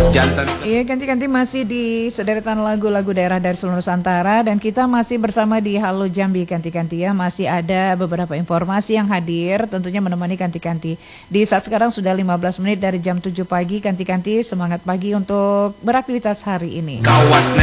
Jantan. Iya, ganti-ganti masih di sederetan lagu-lagu daerah dari seluruh Nusantara dan kita masih bersama di Halo Jambi ganti-ganti ya. Masih ada beberapa informasi yang hadir tentunya menemani ganti-ganti. Di saat sekarang sudah 15 menit dari jam 7 pagi, ganti-ganti semangat pagi untuk beraktivitas hari ini.